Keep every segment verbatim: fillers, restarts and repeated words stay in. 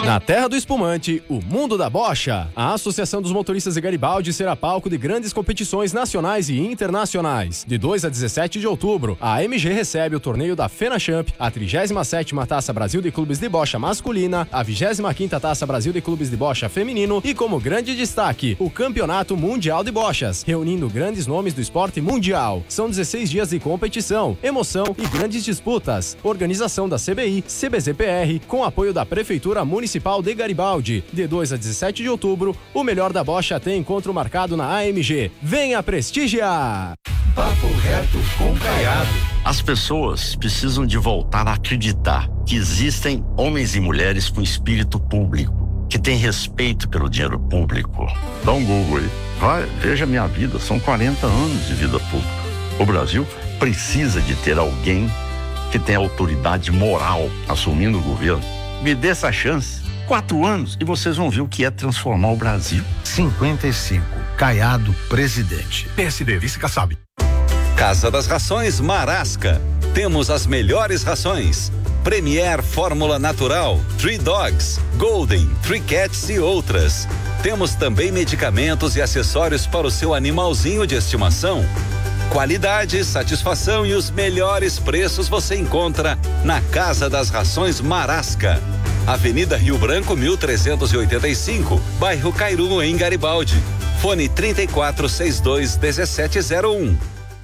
Na terra do espumante, o mundo da bocha. A Associação dos Motoristas de Garibaldi será palco de grandes competições nacionais e internacionais. De dois a dezessete de outubro, a A M G recebe o torneio da FenaChamp, a trigésima sétima Taça Brasil de Clubes de Bocha masculina, a vigésima quinta Taça Brasil de Clubes de Bocha feminino e, como grande destaque, o Campeonato Mundial de Bochas, reunindo grandes nomes do esporte mundial. São dezesseis dias de competição, emoção e grandes disputas. Organização da C B I, C B Z P R, com apoio da Prefeitura Municipal de Garibaldi. De dois a dezessete de outubro, o melhor da bocha tem encontro marcado na A M G. Venha prestigiar! Papo reto com Caiado. As pessoas precisam de voltar a acreditar que existem homens e mulheres com espírito público, que têm respeito pelo dinheiro público. Dá um Google aí. Vai, veja minha vida, são quarenta anos de vida pública. O Brasil precisa de ter alguém que tenha autoridade moral assumindo o governo. Me dê essa chance. Quatro anos e vocês vão ver o que é transformar o Brasil. cinquenta e cinco. Caiado, presidente. P S D, vice-Kassab. Casa das Rações Marasca. Temos as melhores rações. Premier Fórmula Natural, Three Dogs, Golden, Three Cats e outras. Temos também medicamentos e acessórios para o seu animalzinho de estimação. Qualidade, satisfação e os melhores preços você encontra na Casa das Rações Marasca. Avenida Rio Branco, mil trezentos e oitenta e cinco, bairro Cairu, em Garibaldi. Fone trinta e quatro, sessenta e dois, dezessete zero um.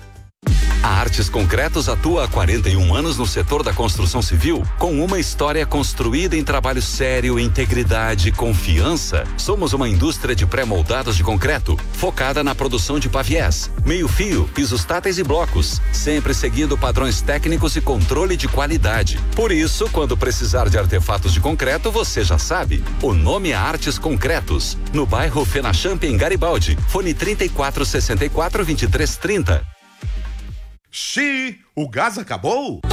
A Artes Concretos atua há quarenta e um anos no setor da construção civil, com uma história construída em trabalho sério, integridade e confiança. Somos uma indústria de pré-moldados de concreto, focada na produção de paviés, meio-fio, pisos táteis e blocos, sempre seguindo padrões técnicos e controle de qualidade. Por isso, quando precisar de artefatos de concreto, você já sabe. O nome é Artes Concretos, no bairro FenaChamp, em Garibaldi. Fone trinta e quatro, sessenta e quatro, vinte e três, trinta. Xiii, o gás acabou?